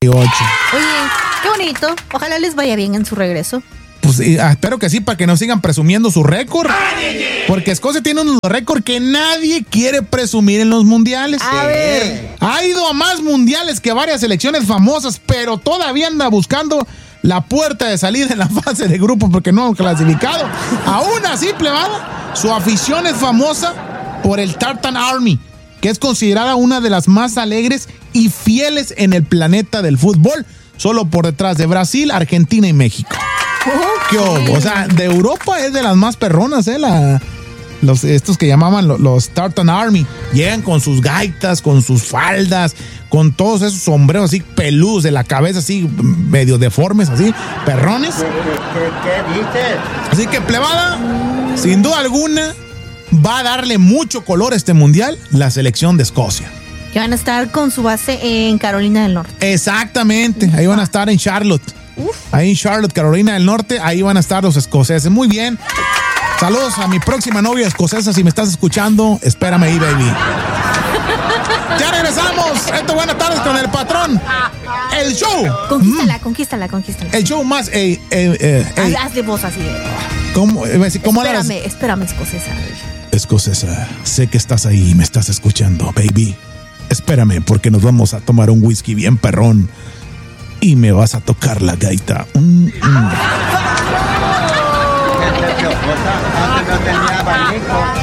98. Oye, qué bonito. Ojalá les vaya bien en su regreso. Pues espero que sí, para que no sigan presumiendo su récord. Porque Escocia tiene un récord que nadie quiere presumir en los mundiales. A ver. Ha ido a más mundiales que varias selecciones famosas, pero todavía anda buscando la puerta de salida en la fase de grupo porque no han clasificado. Aún así, plebada, su afición es famosa por el Tartan Army, que es considerada una de las más alegres y fieles en el planeta del fútbol, solo por detrás de Brasil, Argentina y México. ¿Qué hubo? O sea, de Europa es de las más perronas, estos que llamaban los Tartan Army. Llegan con sus gaitas, con sus faldas, con todos esos sombreros así peludos de la cabeza, así medio deformes, así, perrones. ¿Qué dices? Así que, plebada, sin duda alguna, va a darle mucho color a este mundial la selección de Escocia. Que van a estar con su base en Carolina del Norte. Exactamente, ahí van a estar en Charlotte. Ahí en Charlotte, Carolina del Norte, ahí van a estar los escoceses. Muy bien. Saludos a mi próxima novia escocesa, si me estás escuchando, espérame ahí, baby. Ya regresamos. Esto, buenas tardes con el patrón. El show. Conquístala. El show más. Hazle voz así. ¿Cómo Espérame, escocesa. Escocesa, sé que estás ahí y me estás escuchando, baby. Espérame, porque nos vamos a tomar un whisky bien perrón y me vas a tocar la gaita. Antes no tenía abanico.